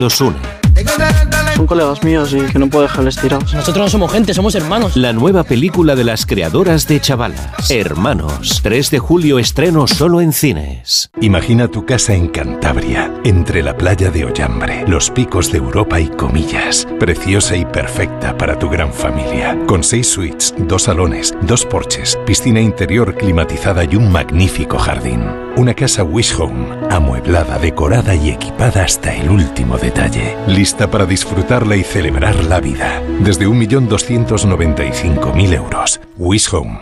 Nos une. Son colegas míos y que no puedo dejarles tirados. Nosotros no somos gente, somos hermanos. La nueva película de las creadoras de Chavalas, Hermanos. 3 de julio estreno solo en cines. Imagina tu casa en Cantabria, entre la playa de Ollambre, los picos de Europa y Comillas. Preciosa y perfecta para tu gran familia. Con 6 suites, 2 salones, 2 porches, piscina interior climatizada y un magnífico jardín. Una casa Wish Home, amueblada, decorada y equipada hasta el último detalle. Lista para disfrutarla y celebrar la vida. Desde 1.295.000 euros. Wish Home,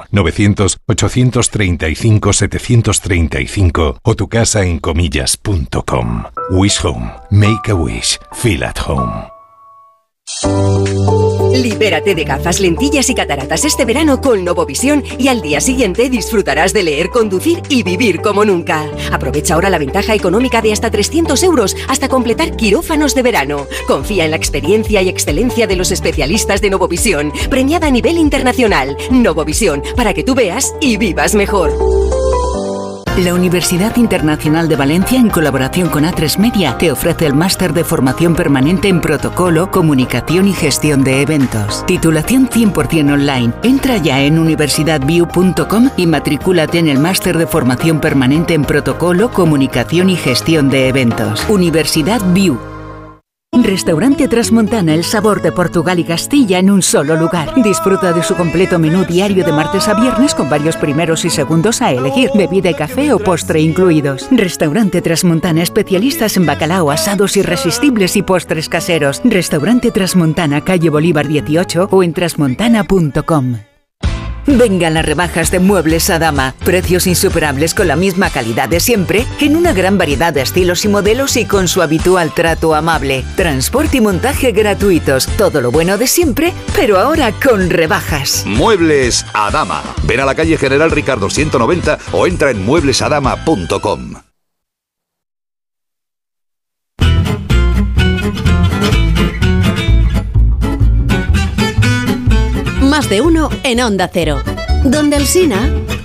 900-835-735 o tu casa en comillas.com. Wish Home, make a wish, feel at home. Libérate de gafas, lentillas y cataratas este verano con Novovisión y al día siguiente disfrutarás de leer, conducir y vivir como nunca. Aprovecha ahora la ventaja económica de hasta 300 euros hasta completar quirófanos de verano. Confía en la experiencia y excelencia de los especialistas de Novovisión, premiada a nivel internacional. Novovisión, para que tú veas y vivas mejor. La Universidad Internacional de Valencia, en colaboración con A3 Media, te ofrece el máster de formación permanente en protocolo, comunicación y gestión de eventos. Titulación 100% online. Entra ya en universidadview.com y matricúlate en el máster de formación permanente en protocolo, comunicación y gestión de eventos. Universidad View. Restaurante Trasmontana, el sabor de Portugal y Castilla en un solo lugar. Disfruta de su completo menú diario de martes a viernes con varios primeros y segundos a elegir, bebida y café o postre incluidos. Restaurante Trasmontana, especialistas en bacalao, asados irresistibles y postres caseros. Restaurante Trasmontana, calle Bolívar 18 o en trasmontana.com. Vengan las rebajas de Muebles Adama. Precios insuperables con la misma calidad de siempre, en una gran variedad de estilos y modelos y con su habitual trato amable. Transporte y montaje gratuitos. Todo lo bueno de siempre, pero ahora con rebajas. Muebles Adama. Ven a la calle General Ricardo 190 o entra en mueblesadama.com. Más de uno en Onda Cero. Donde Alsina.